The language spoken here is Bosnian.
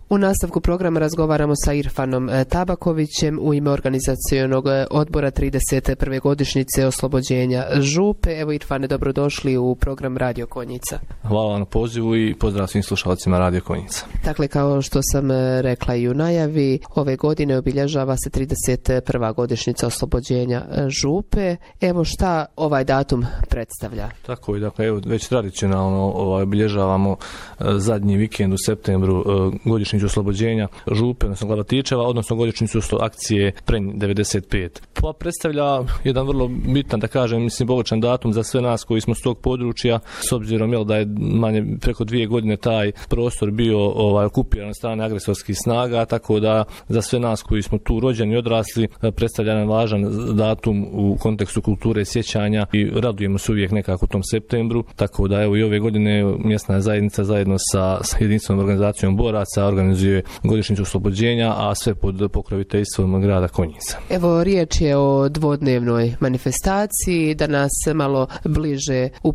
U nastavku programa razgovaramo sa Irfanom Tabakovićem u ime organizacionog odbora 31. godišnjice oslobođenja Župe. Evo Irfane, dobrodošli u program Radio Konjica. Hvala vam na pozivu i pozdrav svim slušalcima Radio Konjica. Dakle, kao što sam rekla i u najavi, ove godine obilježava se 31. godišnjica oslobođenja Župe. Evo šta ovaj datum predstavlja? Tako je, dakle, evo, već tradicionalno obilježavamo zadnji vikend u septembru godišnjicu oslobođenja Župe, odnosno Glavatičeva, odnosno godišnjicu akcije Prenj 95. Pa predstavlja jedan vrlo bitan, da kažem, simboličan datum za sve nas koji smo s tog područja, s obzirom da je manje preko 2 godine taj prostor bio okupiran od strane agresorskih snaga, tako da za sve nas koji smo tu rođeni i odrasli predstavlja jedan važan datum u kontekstu kulture sjećanja i radujemo se uvijek nekako u tom septembru, tako da evo i ove godine mjesna zajednica zajedno sa jedinstvenom organizacijom boraca organizuje godišnjicu oslobođenja, a sve pod pokroviteljstvom grada Konjica. Evo riječ je o dvodnevnoj manifestaciji, da nas malo bliže